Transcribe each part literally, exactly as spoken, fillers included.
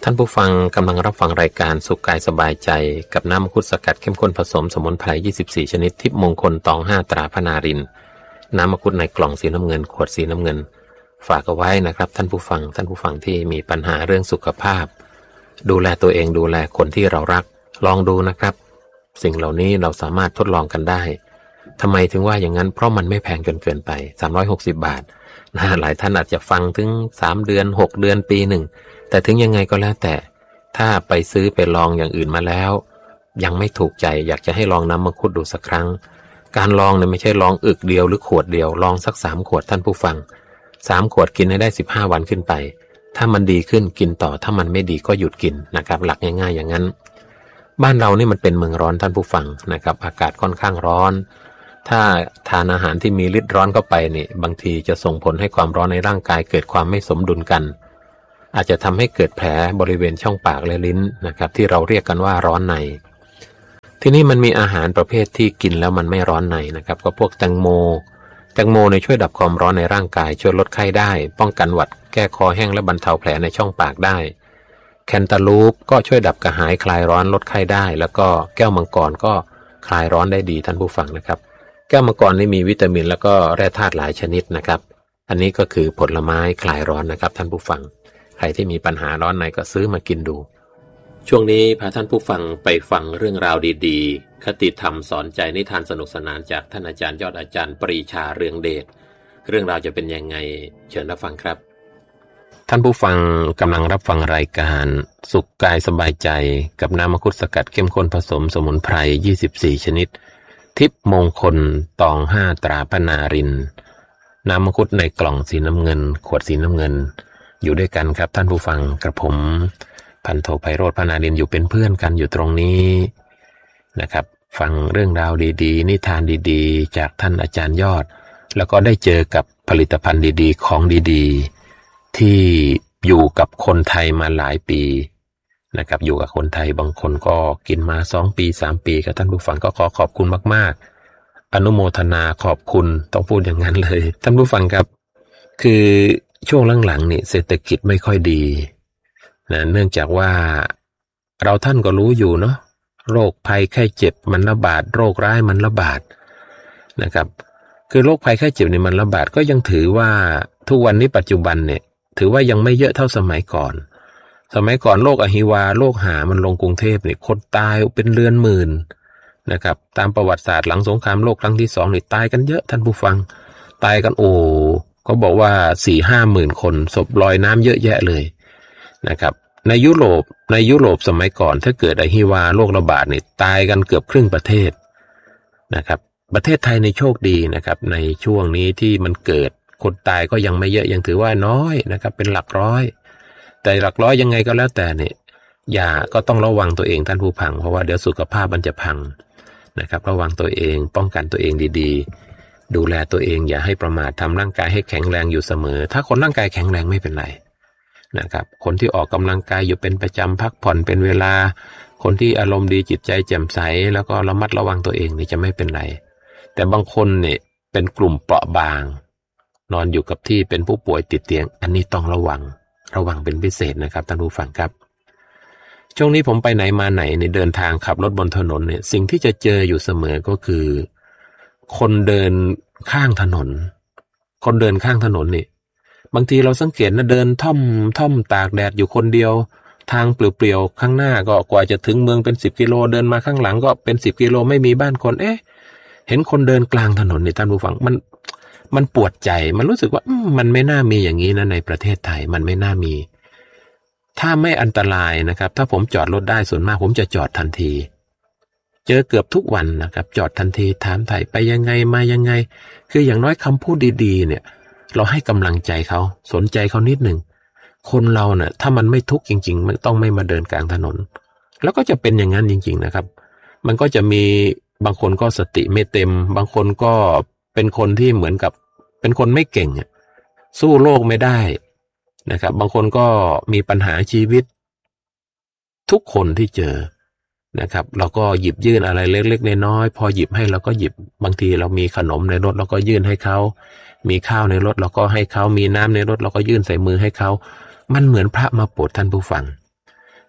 ท่านผู้ฟังกำลังรับฟังรายการสุขกายสบายใจกับน้ำมังคุดสกัดเข้มข้นผสมสมุนไพรยี่สิบสี่ชนิดทิพย์มงคลตองห้าตราพนารินน้ำมังคุดในกล่องสีน้ำเงินขวดสีน้ำเงินฝากเอาไว้นะครับท่านผู้ฟังท่านผู้ฟังที่มีปัญหาเรื่องสุขภาพดูแลตัวเองดูแลคนที่เรารักลองดูนะครับสิ่งเหล่านี้เราสามารถทดลองกันได้ทำไมถึงว่าอย่างนั้นเพราะมันไม่แพงจนเกินไปสามร้อยหกสิบบาทนะหลายท่านอาจจะฟังถึงสามเดือนหกเดือนปีหนึ่งแต่ถึงยังไงก็แล้วแต่ถ้าไปซื้อไปลองอย่างอื่นมาแล้วยังไม่ถูกใจอยากจะให้ลองน้ำมังคุดดูสักครั้งการลองเนี่ยไม่ใช่ลองอึกเดียวหรือขวดเดียวลองสักสามขวดท่านผู้ฟังสามขวดกินให้ได้สิบห้าวันขึ้นไปถ้ามันดีขึ้นกินต่อถ้ามันไม่ดีก็หยุดกินนะครับหลักง่ายๆอย่างนั้นบ้านเรานี่มันเป็นเมืองร้อนท่านผู้ฟังนะครับอากาศค่อนข้างร้อนถ้าทานอาหารที่มีฤทธิ์ร้อนเข้าไปนี่บางทีจะส่งผลให้ความร้อนในร่างกายเกิดความไม่สมดุลกันอาจจะทำให้เกิดแผลบริเวณช่องปากและลิ้นนะครับที่เราเรียกกันว่าร้อนในที่นี่มันมีอาหารประเภทที่กินแล้วมันไม่ร้อนในนะครับก็พวกแตงโมแตงโมในช่วยดับความร้อนในร่างกายช่วยลดไข้ได้ป้องกันหวัดแก้คอแห้งและบรรเทาแผลในช่องปากได้แคนตาลูปก็ช่วยดับกระหายคลายร้อนลดไข้ได้แล้วก็แก้วมังกรก็คลายร้อนได้ดีท่านผู้ฟังนะครับแก้วมังกรนี่มีวิตามินแล้วก็แร่ธาตุหลายชนิดนะครับอันนี้ก็คือผลไม้คลายร้อนนะครับท่านผู้ฟังใครที่มีปัญหาร้อนในก็ซื้อมากินดูช่วงนี้พาท่านผู้ฟังไปฟังเรื่องราวดีๆคติธรรมสอนใจนิทานสนุกสนานจากท่านอาจารย์ยอดอาจารย์ปรีชาเรืองเดชเรื่องราวจะเป็นยังไงเชิญรับฟังครับท่านผู้ฟังกำลังรับฟังรายการสุขกายสบายใจกับน้ำมังคุดสกัดเข้มข้นผสมสมุนไพรยี่สิบสี่ชนิดทิพย์มงคลตองห้าตราพนารินน้ำมังคุดในกล่องสีน้ำเงินขวดสีน้ำเงินอยู่ด้วยกันครับท่านผู้ฟังกระผมพันโทไพโรจน์พนารินอยู่เป็นเพื่อนกันอยู่ตรงนี้นะครับฟังเรื่องราวดีๆนิทานดีๆจากท่านอาจารย์ยอดแล้วก็ได้เจอกับผลิตภัณฑ์ดีๆของดีๆที่อยู่กับคนไทยมาหลายปีนะครับอยู่กับคนไทยบางคนก็กินมาสองปีสามปีครับท่านผู้ฟังก็ขอขอบคุณมากๆอนุโมทนาขอบคุณต้องพูดอย่างนั้นเลยท่านผู้ฟังครับคือช่วงหลังๆนี่เศรษฐกิจไม่ค่อยดีนะเนื่องจากว่าเราท่านก็รู้อยู่เนาะโรคภัยไข้เจ็บมันระบาดโรคร้ายมันระบาดนะครับคือโรคภัยไข้เจ็บเนี่ยมันระบาดก็ยังถือว่าทุกวันนี้ปัจจุบันเนี่ยถือว่ายังไม่เยอะเท่าสมัยก่อนสมัยก่อนโรคอหิวาโรคหามันลงกรุงเทพเนี่ยคนตายเป็นเรือนหมื่นนะครับตามประวัติศาสตร์หลังสงครามโลกครั้งที่สองนี่ตายกันเยอะท่านผู้ฟังตายกันโอ้ก็บอกว่าสี่ห้าหมื่นคนศพลอยน้ำเยอะแยะเลยนะครับในยุโรปในยุโรปสมัยก่อนถ้าเกิดอหิวาโรคระบาดนี่ตายกันเกือบครึ่งประเทศนะครับประเทศไทยในโชคดีนะครับในช่วงนี้ที่มันเกิดคนตายก็ยังไม่เยอะยังถือว่าน้อยนะครับเป็นหลักร้อยแต่หลักร้อยยังไงก็แล้วแต่เนี่ยอย่าก็ต้องระวังตัวเองท่านผู้ฟังเพราะว่าเดี๋ยวสุขภาพมันจะพังนะครับระวังตัวเองป้องกันตัวเองดีๆดูแลตัวเองอย่าให้ประมาททำร่างกายให้แข็งแรงอยู่เสมอถ้าคนร่างกายแข็งแรงไม่เป็นไรนะครับคนที่ออกกำลังกายอยู่เป็นประจำพักผ่อนเป็นเวลาคนที่อารมณ์ดีจิตใจแจ่มใสแล้วก็ระมัดระวังตัวเองนี่จะไม่เป็นไรแต่บางคนเนี่ยเป็นกลุ่มเปราะบางนอนอยู่กับที่เป็นผู้ป่วยติดเตียงอันนี้ต้องระวังระวังเป็นพิเศษนะครับท่านผู้ฟังครับช่วงนี้ผมไปไหนมาไหนในเดินทางขับรถบนถนนเนี่ยสิ่งที่จะเจออยู่เสมอก็คือคนเดินข้างถนนคนเดินข้างถนนนี่บางทีเราสังเกตนะเดินท่อมท่อมตากแดดอยู่คนเดียวทางเปลี่ยวๆข้างหน้าก็กว่าจะถึงเมืองเป็นสิบกิโลเดินมาข้างหลังก็เป็นสิบกิโลไม่มีบ้านคนเอ๊ะเห็นคนเดินกลางถนนนี่ท่านผู้ฟังมันมันปวดใจมันรู้สึกว่ามันไม่น่ามีอย่างนี้นะในประเทศไทยมันไม่น่ามีถ้าไม่อันตรายนะครับถ้าผมจอดรถได้ส่วนมากผมจะจอดทันทีเจอเกือบทุกวันนะครับจอดทันทีถามไถ่ไปยังไงมายังไงคืออย่างน้อยคำพูดดีๆเนี่ยเราให้กำลังใจเขาสนใจเขานิดหนึ่งคนเราเนี่ยถ้ามันไม่ทุกข์จริงๆมันต้องไม่มาเดินกลางถนนแล้วก็จะเป็นอย่างนั้นจริงๆนะครับมันก็จะมีบางคนก็สติไม่เต็มบางคนก็เป็นคนที่เหมือนกับเป็นคนไม่เก่งสู้โลกไม่ได้นะครับบางคนก็มีปัญหาชีวิตทุกคนที่เจอนะครับเราก็หยิบยื่นอะไรเล็กๆน้อยๆพอหยิบให้เราก็หยิบบางทีเรามีขนมในรถเราก็ยื่นให้เขามีข้าวในรถเราก็ให้เขามีน้ำในรถเราก็ยื่นใส่มือให้เขามันเหมือนพระมาโปรดท่านผู้ฟัง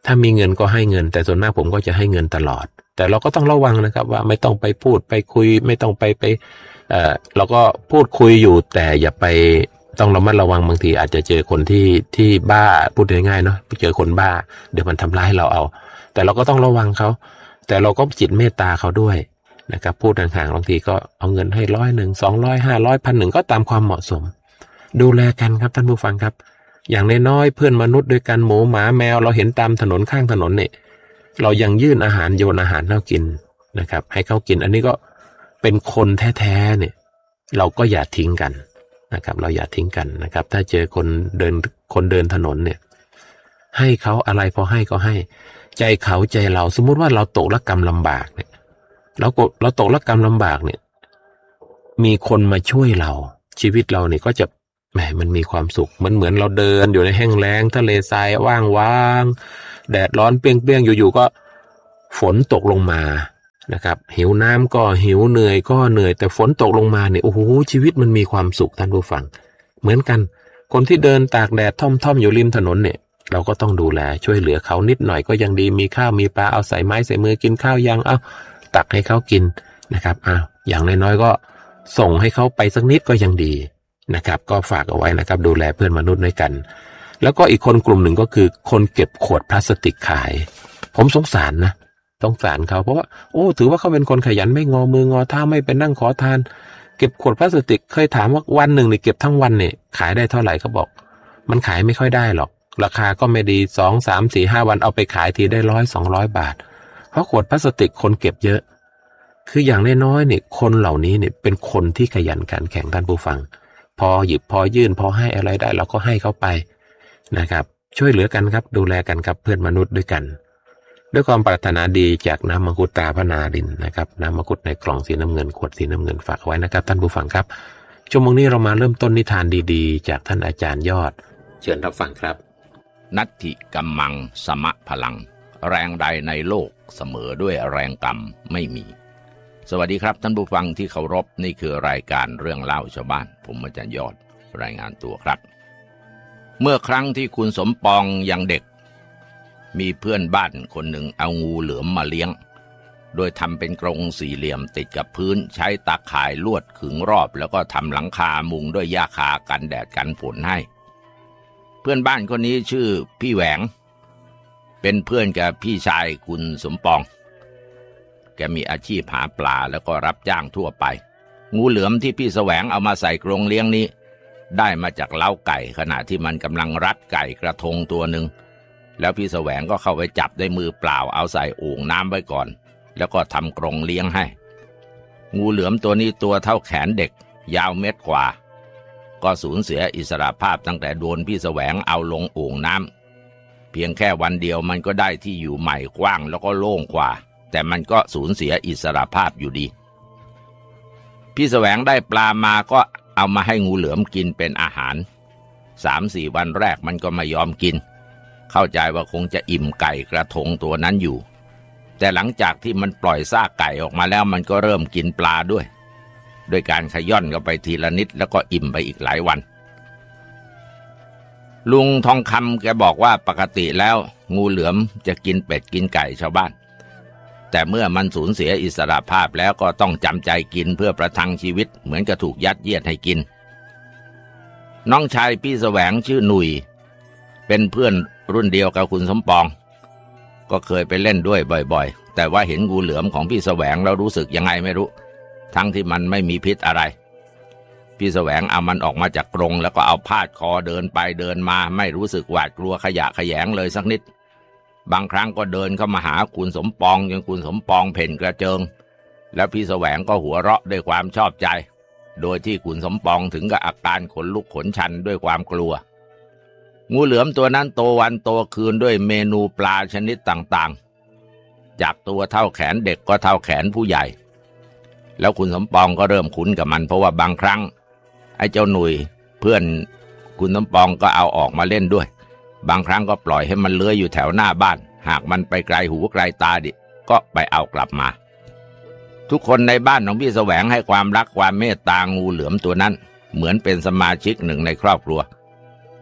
ถ้ามีเงินก็ให้เงินแต่ส่วนมากผมก็จะให้เงินตลอดแต่เราก็ต้องระวังนะครับว่าไม่ต้องไปพูดไปคุยไม่ต้องไปไปเอ่อเราก็พูดคุยอยู่แต่อย่าไปต้องระมัดระวังบางทีอาจจะเจอคนที่ที่บ้าพูดง่ายๆเนาะเจอคนบ้าเดี๋ยวมันทำร้ายเราเอาแต่เราก็ต้องระวังเขาแต่เราก็จิตเมตตาเขาด้วยนะครับพูดห่างๆบางทีก็เอาเงินให้ร้อยหนึ่งสองร้อยห้าร้อยพันหนึ่งก็ตามความเหมาะสมดูแลกันครับท่านผู้ฟังครับอย่างน้อยๆเพื่อนมนุษย์ด้วยกันหมูหมาแมวเราเห็นตามถนนข้างถนนเนี่ยเรายังยื่นอาหารโยนอาหารให้เขากินนะครับให้เขากินอันนี้ก็เป็นคนแท้ๆเนี่ยเราก็อย่าทิ้งกันนะครับเราอย่าทิ้งกันนะครับถ้าเจอคนเดินคนเดินถนนเนี่ยให้เขาอะไรพอให้ก็ให้ใจเขาใจเราสมมุติว่าเราตกละกรรมลำบากเนี่ยเรากเราตกละกรรมลำบากเนี่ยมีคนมาช่วยเราชีวิตเราเนี่ยก็จะแหมมันมีความสุขมันเหมือนเราเดินอยู่ในแห้งแล้งทะเลทรายว่างว้างแดดร้อนเปรี้ยงๆอยู่ๆก็ฝนตกลงมานะครับหิวน้ำก็หิวเหนื่อยก็เหนื่อยแต่ฝนตกลงมาเนี่ยโอ้โหชีวิตมันมีความสุขท่านผู้ฟังเหมือนกันคนที่เดินตากแดดท่อมๆอยู่ริมถนนเนี่ยเราก็ต้องดูแลช่วยเหลือเขานิดหน่อยก็ยังดีมีข้าวมีปลาเอาใส่ไม้ใส่มือกินข้าวยังเอาตักให้เขากินนะครับอ้าวอย่างน้อยๆก็ส่งให้เขาไปสักนิดก็ยังดีนะครับก็ฝากเอาไว้นะครับดูแลเพื่อนมนุษย์ด้วยกันแล้วก็อีกคนกลุ่มหนึ่งก็คือคนเก็บขวดพลาสติกขายผมสงสารนะสงสารเขาเพราะว่าโอ้ถือว่าเขาเป็นคนขยันไม่งอมืองอเท้าไม่เป็นนั่งขอทานเก็บขวดพลาสติกเคยถามว่าวันหนึ่งนี่เก็บทั้งวันเนี่ยขายได้เท่าไหร่เขาบอกมันขายไม่ค่อยได้หรอกราคาก็ไม่ดีสองสามสี่ห้าวันเอาไปขายทีได้ร้อยสองร้อยบาทเพราะขวดพลาสติกคนเก็บเยอะคืออย่างน้อยๆเนี่ยคนเหล่านี้เนี่ยเป็นคนที่ขยันขันแข็งท่านผู้ฟังพอหยิบพอยื่นพอให้อะไรได้เราก็ให้เขาไปนะครับช่วยเหลือกันครับดูแลกันครับเพื่อนมนุษย์ด้วยกันด้วยความปรารถนาดีจากน้ำมังคุดตราพนารินนะครับน้ำมังคุดในกล่องสีน้ำเงินขวดสีน้ำเงินฝากไว้นะครับท่านผู้ฟังครับชั่วโมงนี้เรามาเริ่มต้นนิทานดีๆจากท่านอาจารย์ยอดเชิญรับฟังครับนัตถิกัมมังสมะพลังแรงใดในโลกเสมอด้วยแรงกรรมไม่มีสวัสดีครับท่านผู้ฟังที่เคารพนี่คือรายการเรื่องเล่าชาวบ้านผมอาจารย์ยอดรายงานตัวครับเมื่อครั้งที่คุณสมปองยังเด็กมีเพื่อนบ้านคนหนึ่งเอางูเหลือมมาเลี้ยงโดยทำเป็นกรงสี่เหลี่ยมติดกับพื้นใช้ตาข่ายลวดขึงรอบแล้วก็ทำหลังคามุงด้วยหญ้าคากันแดดกันฝนให้เพื่อนบ้านคนนี้ชื่อพี่แหวงเป็นเพื่อนกับพี่ชายคุณสมปองแกมีอาชีพหาปลาแล้วก็รับจ้างทั่วไปงูเหลือมที่พี่แสวงเอามาใส่กรงเลี้ยงนี้ได้มาจากเล้าไก่ขณะที่มันกำลังรัดไก่กระทงตัวหนึ่งแล้วพี่แสวงก็เข้าไปจับด้วยมือเปล่าเอาใส่โอ่งน้ำไว้ก่อนแล้วก็ทำกรงเลี้ยงให้งูเหลือมตัวนี้ตัวเท่าแขนเด็กยาวเม็ดกว่าก็สูญเสียอิสรภาพตั้งแต่โดนพี่แสวงเอาลงโอ่งน้ำเพียงแค่วันเดียวมันก็ได้ที่อยู่ใหม่กว้างแล้วก็โล่งกว่าแต่มันก็สูญเสียอิสรภาพอยู่ดีพี่แสวงได้ปลามาก็เอามาให้งูเหลือมกินเป็นอาหาร สามสี่ วันแรกมันก็ไม่ยอมกินเข้าใจว่าคงจะอิ่มไก่กระทงตัวนั้นอยู่แต่หลังจากที่มันปล่อยซากไก่ออกมาแล้วมันก็เริ่มกินปลาด้วยโดยการขย่อนเข้าไปทีละนิดแล้วก็อิ่มไปอีกหลายวันลุงทองคำแกบอกว่าปกติแล้วงูเหลือมจะกินเป็ดกินไก่ชาวบ้านแต่เมื่อมันสูญเสียอิสรภาพแล้วก็ต้องจำใจกินเพื่อประทังชีวิตเหมือนกับถูกยัดเยียดให้กินน้องชายพี่แสวงชื่อหนุ่ยเป็นเพื่อนรุ่นเดียวกับคุณสมปองก็เคยไปเล่นด้วยบ่อยๆแต่ว่าเห็นงูเหลือมของพี่แสวงแล้วรู้สึกยังไงไม่รู้ทั้งที่มันไม่มีพิษอะไรพี่แสวงเอามันออกมาจากกรงแล้วก็เอาพาดคอเดินไปเดินมาไม่รู้สึกหวาดกลัวขยะแขยงเลยสักนิดบางครั้งก็เดินเข้ามาหาคุณสมปองจนคุณสมปองเพ่นกระเจิงแล้วพี่แสวงก็หัวเราะด้วยความชอบใจโดยที่คุณสมปองถึงกับอาการขนลุกขนชันด้วยความกลัวงูเหลือมตัวนั้นโตวันโตคืนด้วยเมนูปลาชนิดต่างๆจากตัวเท่าแขนเด็กก็เท่าแขนผู้ใหญ่แล้วคุณสมปองก็เริ่มคุ้นกับมันเพราะว่าบางครั้งไอ้เจ้าหนุ่ยเพื่อนคุณสมปองก็เอาออกมาเล่นด้วยบางครั้งก็ปล่อยให้มันเลื้อยอยู่แถวหน้าบ้านหากมันไปไกลหูไกลตาดิก็ไปเอากลับมาทุกคนในบ้านของพี่แสวงให้ความรักความเมตตางูเหลือมตัวนั้นเหมือนเป็นสมาชิกหนึ่งในครอบครัว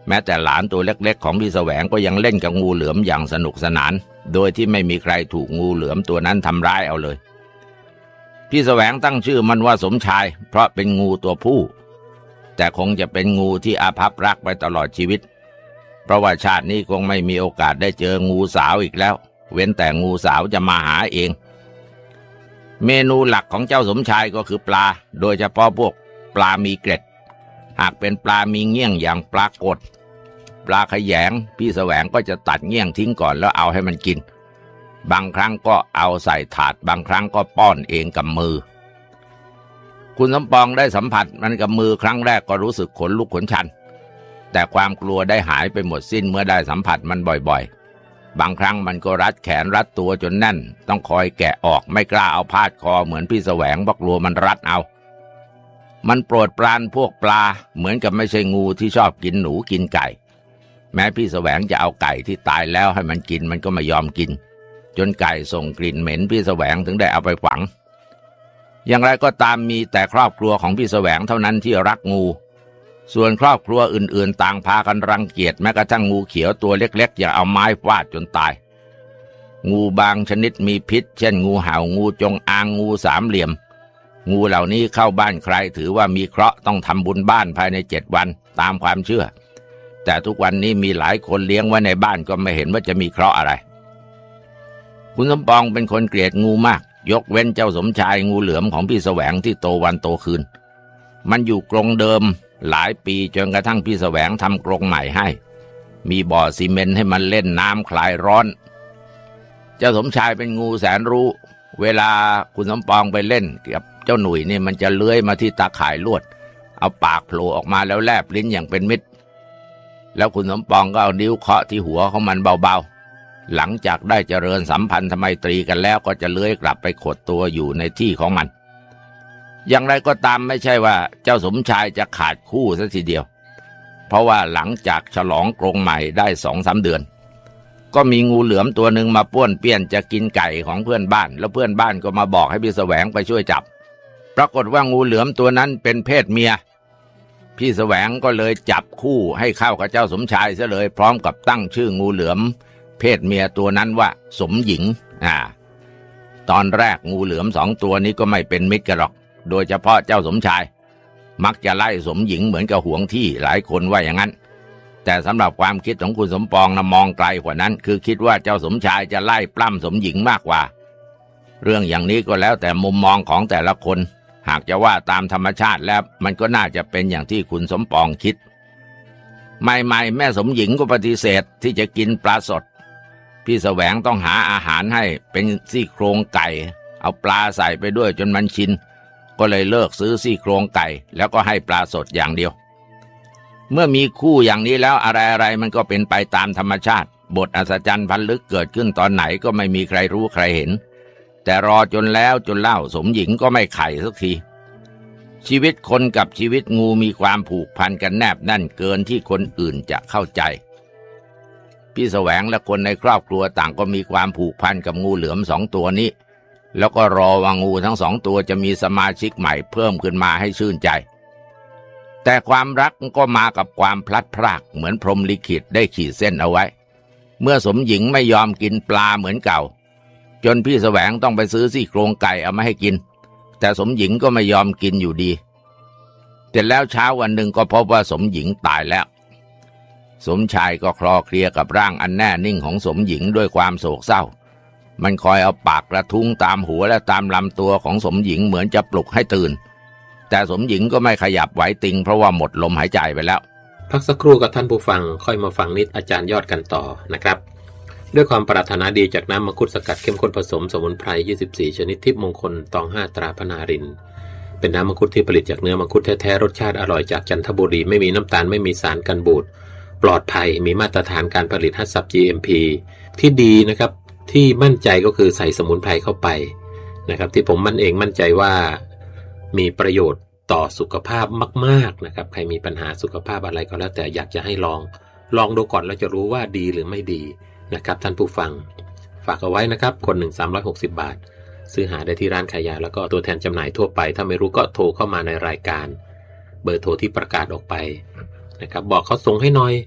แม้แต่หลานตัวเล็กๆของพี่แสวงก็ยังเล่นกับงูเหลือมอย่างสนุกสนานโดยที่ไม่มีใครถูกงูเหลือมตัวนั้นทำร้ายเอาเลยพี่แสวงตั้งชื่อมันว่าสมชายเพราะเป็นงูตัวผู้แต่คงจะเป็นงูที่อาภัพรักไปตลอดชีวิตเพราะว่าชาตินี้คงไม่มีโอกาสได้เจองูสาวอีกแล้วเว้นแต่งูสาวจะมาหาเองเมนูหลักของเจ้าสมชายก็คือปลาโดยเฉพาะพวกปลามีเกล็ดหากเป็นปลามีเงี้ยงอย่างปลากดปลาขยงพี่แสวงก็จะตัดเงี้ยงทิ้งก่อนแล้วเอาให้มันกินบางครั้งก็เอาใส่ถาดบางครั้งก็ป้อนเองกับมือคุณสมปองได้สัมผัสมันกับมือครั้งแรกก็รู้สึกขนลุกขนชันแต่ความกลัวได้หายไปหมดสิ้นเมื่อได้สัมผัสมันบ่อยๆบางครั้งมันก็รัดแขนรัดตัวจนแน่นต้องคอยแกะออกไม่กล้าเอาพาดคอเหมือนพี่แสวงเพราะกลัวมันรัดเอามันโปรดปรานพวกปลาเหมือนกับไม่ใช่งูที่ชอบกินหนูกินไก่แม้พี่แสวงจะเอาไก่ที่ตายแล้วให้มันกินมันก็ไม่ยอมกินจนไก่ส่งกลิ่นเหม็นพี่แสวงถึงได้เอาไปฝังอย่างไรก็ตามมีแต่ครอบครัวของพี่แสวงเท่านั้นที่รักงูส่วนครอบครัวอื่นๆต่างพากันรังเกียจแม้กระทั่งงูเขียวตัวเล็กๆอย่าเอาไม้ฟาดจนตายงูบางชนิดมีพิษเช่นงูเห่างูจงอางงูสามเหลี่ยมงูเหล่านี้เข้าบ้านใครถือว่ามีเคราะห์ต้องทำบุญบ้านภายในเจ็ดวันตามความเชื่อแต่ทุกวันนี้มีหลายคนเลี้ยงไว้ในบ้านก็ไม่เห็นว่าจะมีเคราะห์อะไรคุณสมปองเป็นคนเกลียดงูมากยกเว้นเจ้าสมชายงูเหลือมของพี่แสวงที่โตวันโตคืนมันอยู่กรงเดิมหลายปีจนกระทั่งพี่แสวงทำกรงใหม่ให้มีบ่อซีเมนต์ให้มันเล่นน้ำคลายร้อนเจ้าสมชายเป็นงูแสนรู้เวลาคุณสมปองไปเล่นกับเจ้าหนุ่ยนี่มันจะเลื้อยมาที่ตาข่ายลวดเอาปากโผล่ออกมาแล้วแลบลิ้นอย่างเป็นมิตรแล้วคุณสมปองก็เอานิ้วเคาะที่หัวของมันเบาๆหลังจากได้เจริญสัมพันธไมตรีกันแล้วก็จะเลื้อยกลับไปขดตัวอยู่ในที่ของมันอย่างไรก็ตามไม่ใช่ว่าเจ้าสมชายจะขาดคู่ซะทีเดียวเพราะว่าหลังจากฉลองกรงใหม่ได้สองสามเดือนก็มีงูเหลือมตัวหนึ่งมาป้วนเปี้ยนจะกินไก่ของเพื่อนบ้านแล้วเพื่อนบ้านก็มาบอกให้พี่แสวงไปช่วยจับปรากฏว่างูเหลือมตัวนั้นเป็นเพศเมียพี่แสวงก็เลยจับคู่ให้เข้ากับเจ้าสมชายซะเลยพร้อมกับตั้งชื่องูเหลือมเพศเมียตัวนั้นว่าสมหญิงอ่าตอนแรกงูเหลือมสองตัวนี้ก็ไม่เป็นมิตรกันหรอกโดยเฉพาะเจ้าสมชายมักจะไล่สมหญิงเหมือนกับหวงที่หลายคนว่าอย่างนั้นแต่สำหรับความคิดของคุณสมปองนะมองไกลกว่านั้นคือคิดว่าเจ้าสมชายจะไล่ปล้ำสมหญิงมากกว่าเรื่องอย่างนี้ก็แล้วแต่มุมมองของแต่ละคนหากจะว่าตามธรรมชาติแล้วมันก็น่าจะเป็นอย่างที่คุณสมปองคิดใหม่ๆแม่สมหญิงก็ปฏิเสธที่จะกินปลาสดพี่แสวงต้องหาอาหารให้เป็นซี่โครงไก่เอาปลาใส่ไปด้วยจนมันชินก็เลยเลิกซื้อซี่โครงไก่แล้วก็ให้ปลาสดอย่างเดียวเมื่อมีคู่อย่างนี้แล้วอะไรๆมันก็เป็นไปตามธรรมชาติบทอัศจรรย์พันลึกเกิดขึ้นตอนไหนก็ไม่มีใครรู้ใครเห็นแต่รอจนแล้วจนเล่าสมหญิงก็ไม่ไข่สักทีชีวิตคนกับชีวิตงูมีความผูกพันกันแนบแน่นเกินที่คนอื่นจะเข้าใจพี่แสวงและคนในครอบครัวต่างก็มีความผูกพันกับงูเหลือมสองตัวนี้แล้วก็รอว่างูทั้งสองตัวจะมีสมาชิกใหม่เพิ่มขึ้นมาให้ชื่นใจแต่ความรักก็มากับความพลัดพรากเหมือนพรหมลิขิตได้ขีดเส้นเอาไว้เมื่อสมหญิงไม่ยอมกินปลาเหมือนเก่าจนพี่แสวงต้องไปซื้อซี่โครงไก่เอามาให้กินแต่สมหญิงก็ไม่ยอมกินอยู่ดีแต่แล้วเช้าวันหนึ่งก็พบว่าสมหญิงตายแล้วสมชายก็คลอเคลียกับร่างอันแน่นิ่งของสมหญิงด้วยความโศกเศร้ามันคอยเอาปากกระทุ้งตามหัวและตามลำตัวของสมหญิงเหมือนจะปลุกให้ตื่นแต่สมหญิงก็ไม่ขยับไหวติงเพราะว่าหมดลมหายใจไปแล้วพักสักครู่กับท่านผู้ฟังค่อยมาฟังนิดอาจารย์ยอดกันต่อนะครับด้วยความปรารถนาดีจากน้ำมังคุดสกัดเข้มข้นผสมสมุนไพรยี่สิบสี่ชนิดทิพย์มงคลตองห้าตราพนารินเป็นน้ำมังคุดที่ผลิตจากเนื้อมังคุดแท้ๆรสชาติอร่อยจากจันทบุรีไม่มีน้ำตาลไม่มีสารกันบูดปลอดภัยมีมาตรฐานการผลิตฮัตซับ จี เอ็ม พี ที่ดีนะครับที่มั่นใจก็คือใส่สมุนไพรเข้าไปนะครับที่ผมมั่นเองมั่นใจว่ามีประโยชน์ต่อสุขภาพมากๆนะครับใครมีปัญหาสุขภาพอะไรก็แล้วแต่อยากจะให้ลองลองดูก่อนแล้วจะรู้ว่าดีหรือไม่ดีนะครับท่านผู้ฟังฝากเอาไว้นะครับคนหนึ่งสามร้อยหกสิบบาทซื้อหาได้ที่ร้านขายยาแล้วก็ตัวแทนจำหน่ายทั่วไปถ้าไม่รู้ก็โทรเข้ามาในรายการเบอร์โทรที่ประกาศออกไปนะครับบอกเขาส่งให้หน่อย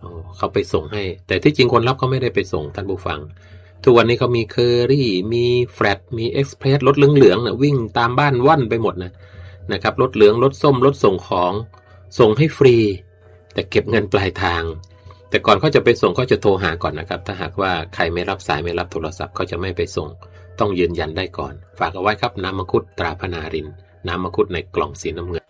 เขาไปส่งให้แต่ที่จริงคนรับเขาไม่ได้ไปส่งท่านผู้ฟังทุกวันนี้เขามีเคอรี่มีแฟลตมีเอ็กซ์เพรสรถเหลืองๆนะวิ่งตามบ้านว่อนไปหมดนะนะครับรถเหลืองรถส้มรถส่งของส่งให้ฟรีแต่เก็บเงินปลายทางแต่ก่อนเขาจะไปส่งเขาจะโทรหาก่อนนะครับถ้าหากว่าใครไม่รับสายไม่รับโทรศัพท์เขาจะไม่ไปส่งต้องยืนยันได้ก่อนฝากเอาไว้ครับน้ำมังคุดตราพนารินน้ำมังคุดในกล่องสีน้ำเงิน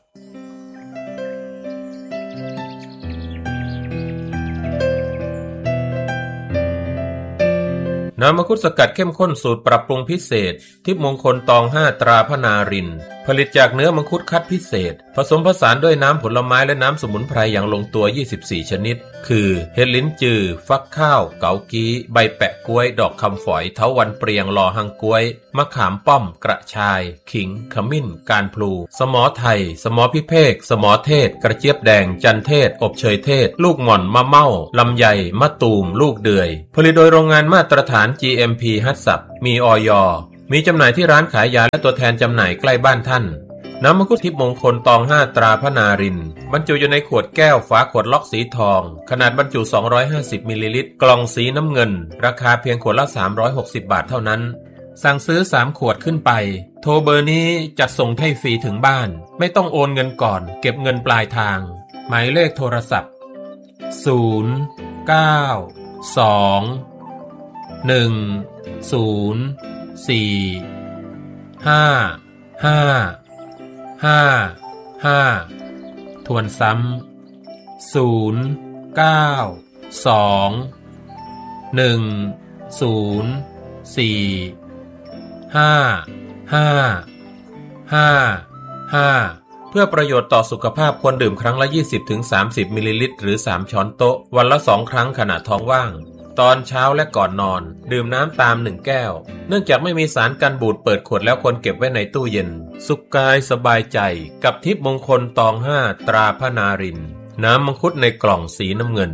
น้ำมังคุดสกัดเข้มข้นสูตรปรับปรุงพิเศษทิพย์มงคลตองห้าตราพนารินผลิตจากเนื้อมังคุดคัดพิเศษผสมผสานด้วยน้ำผลไม้และน้ำสมุนไพรอย่างลงตัวยี่สิบสี่ชนิดคือเห็ดลิ้นจือฟักข้าวเกากี้ใบแปะกล้วยดอกคำฝอยเถาวัลย์เปรียงลอหังกล้วยมะขามป้อมกระชายขิงขมิ้นการพลูสมอไทยสมอพิเภกสมอเทศกระเจี๊ยบแดงจันเทศอบเชยเทศลูกหม่อนมะเม่าลำไยมะตูมลูกเดือยผลิตโดยโรงงานมาตรฐาน จี เอ็ม พี ฮัตสับมีอย.มีจำหน่ายที่ร้านขายยาและตัวแทนจำหน่ายใกล้บ้านท่านน้ำมังคุดทิพย์มงคลตองห้าตราพนารินบรรจุอยู่ในขวดแก้วฝาขวดล็อกสีทองขนาดบรรจุสองร้อยห้าสิบมิลลิลิตรกล่องสีน้ำเงินราคาเพียงขวดละสามร้อยหกสิบบาทเท่านั้นสั่งซื้อสามขวดขึ้นไปโทรเบอร์นี้จัดส่งให้ฟรีถึงบ้านไม่ต้องโอนเงินก่อนเก็บเงินปลายทางหมายเลขโทรศัพท์ศูนย์ เก้า สอง หนึ่ง ศูนย์ สี่ ห้า ห้า ห้า ห้าทวนซ้ำศูนย์ เก้า สอง หนึ่ง ศูนย์ สี่ ห้า ห้า ห้า ห้าเพื่อประโยชน์ต่อสุขภาพควรดื่มครั้งละ ยี่สิบถึงสามสิบ มิลลิลิตรหรือสามช้อนโต๊ะวันละสองครั้งขณะท้องว่างตอนเช้าและก่อนนอนดื่มน้ำตามหนึ่งแก้วเนื่องจากไม่มีสารกันบูดเปิดขวดแล้วควรเก็บไว้ในตู้เย็นสุขกายสบายใจกับทิพย์มงคลตองห้าตราพนารินน้ำมังคุดในกล่องสีน้ำเงิน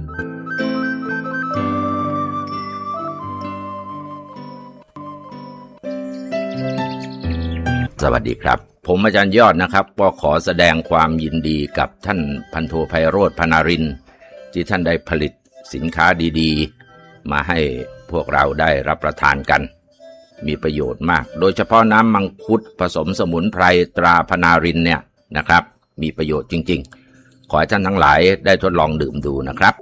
สวัสดีครับผมอาจารย์ยอดนะครับก็ขอแสดงความยินดีกับท่านพันโทไพโรจน์พนารินที่ท่านได้ผลิตสินค้าดีๆมาให้พวกเราได้รับประทานกันมีประโยชน์มากโดยเฉพาะน้ำมังคุดผสมสมุนไพรตราพนารินเนี่ยนะครับมีประโยชน์จริงๆขอให้ท่านทั้งหลายได้ทดลองดื่มดูนะครับ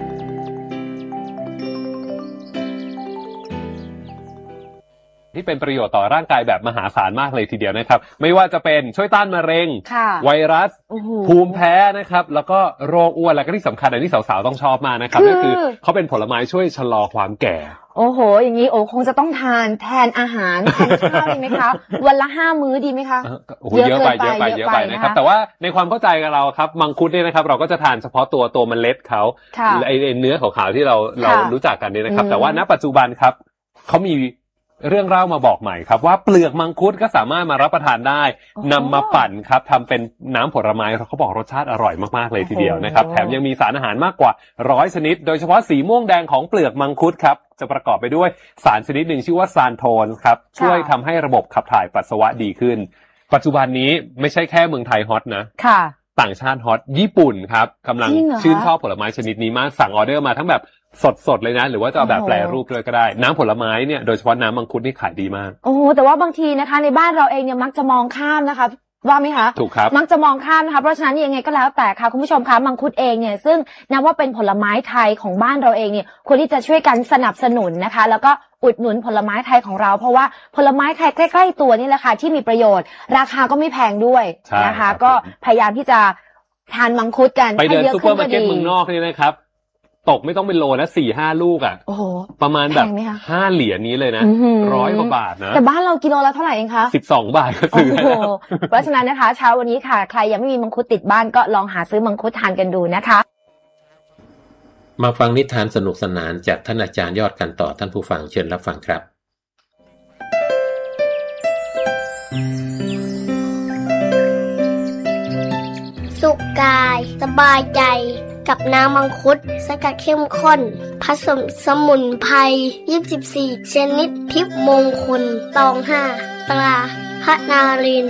ที่เป็นประโยชน์ต่อร่างกายแบบมหาศาลมากเลยทีเดียวนะครับไม่ว่าจะเป็นช่วยต้านมะเร็งไวรัสภูมิแพ้นะครับแล้วก็โรคอ้วนแล้วก็ที่สำคัญอันนี้สาวๆต้องชอบมากนะครับก็คือเขาเป็นผลไม้ช่วยชะลอความแก่โอ้โหอย่างนี้โอ้คงจะต้องทานแทนอาหารแทนข้าวดีไหมคะวันละห้ามื้อดีไหมคะเยอะไปเยอะไปเยอะไปนะครับแต่ว่าในความเข้าใจกับเราครับมังคุดเนี่ยนะครับเราก็จะทานเฉพาะตัวตัวเมล็ดเขาไอเนื้อขาวๆที่เราเรารู้จักกันนี่นะครับแต่ว่าณปัจจุบันครับเขามีเรื่องเล่ามาบอกใหม่ครับว่าเปลือกมังคุดก็สามารถมารับประทานได้นำมาปั่นครับทำเป็นน้ำผลไม้เขาบอกรสชาติอร่อยมากๆเลยทีเดียวนะครับแถมยังมีสารอาหารมากกว่าร้อยชนิดโดยเฉพาะสีม่วงแดงของเปลือกมังคุดครับจะประกอบไปด้วยสารชนิดหนึ่งชื่อว่าซานโทนครับช่วยทำให้ระบบขับถ่ายปัสสาวะดีขึ้นปัจจุบันนี้ไม่ใช่แค่เมืองไทยฮอตนะค่ะต่างชาติฮอตญี่ปุ่นครับกำลังชื่นชอบผลไม้ชนิดนี้มากสั่งออเดอร์มาทั้งแบบสดๆเลยนะหรือว่าจะเอาแบบแปรรูปด้วยก็ได้น้ำผลไม้เนี่ยโดยเฉพาะน้ำมังคุดนี่ขายดีมากโอ้แต่ว่าบางทีนะคะในบ้านเราเองเนี่ยมักจะมองข้ามนะคะว่าไหมคะถูกครับมักจะมองข้ามนะคะเพราะฉะนั้นยังไงก็แล้วแต่ค่ะคุณผู้ชมคะมังคุดเองเนี่ยซึ่งนับว่าเป็นผลไม้ไทยของบ้านเราเองเนี่ยควรที่จะช่วยกันสนับสนุนนะคะแล้วก็อุดหนุนผลไม้ไทยของเราเพราะว่าผลไม้ไทยใกล้ๆตัวนี่แหละค่ะที่มีประโยชน์ราคาก็ไม่แพงด้วยนะคะก็พยายามที่จะทานมังคุดกันไปเดินซุปเปอร์มาร์เก็ตเมืองนอกนี่นะครับตกไม่ต้องเป็นโลนะสี่ห้าลูกอ่ะโอ้โหประมาณแบบห้าเหรียญนี้เลยนะร้อยกว่าบาทนะแต่บ้านเรากิโลละเท่าไหร่เองคะสิบสองบาทก็ซื้อแล้วเพราะฉะนั้นนะคะเช้าวันนี้ค่ะใครยังไม่มีมังคุดติดบ้านก็ลองหาซื้อมังคุดทานกันดูนะคะมาฟังนิทานสนุกสนานจากท่านอาจารย์ยอดกันต่อท่านผู้ฟังเชิญรับฟังครับสุขกายสบายใจกับน้ำมังคุดสกัดเข้มข้นผสมสมุนไพรยี่สิบสี่ชนิดทิพย์มงคลตองห้าตราพนาริน